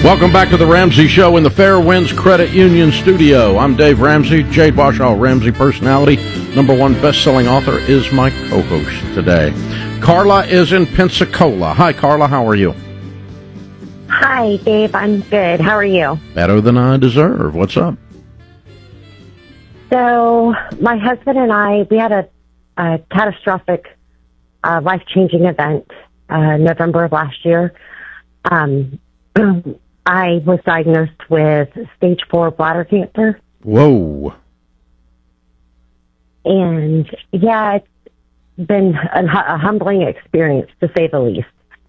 Welcome back to the Ramsey Show in the Fairwinds Credit Union studio. I'm Dave Ramsey, Jade Washoe, Ramsey personality, #1 best-selling author, is my co-host today. Carla is in Pensacola. Hi, Carla. How are you? Hi, Dave. I'm good. How are you? Better than I deserve. What's up? So, my husband and I, we had a catastrophic, life-changing event November of last year. I was diagnosed with stage 4 bladder cancer. Whoa. And, yeah, it's been a humbling experience, to say the least.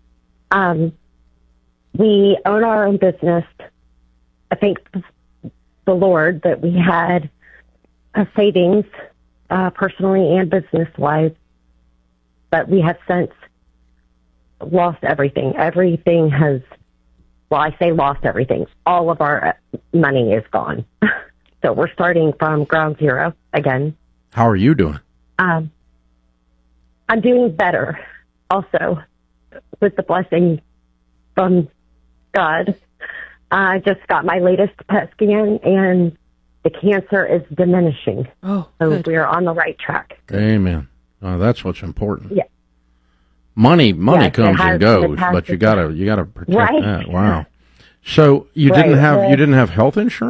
We own our own business. I thank the Lord that we had a savings, personally and business-wise, but we have since lost everything. Everything has, well, I say lost everything. All of our money is gone. So we're starting from ground zero again. How are you doing? I'm doing better also with the blessing from God. I just got my latest PET scan and the cancer is diminishing. Oh, so good. we are on the right track. Amen. That's what's important. Yeah. Money Yes, comes and goes, but you gotta protect Right. that. Wow. So you Right. didn't have health insurance?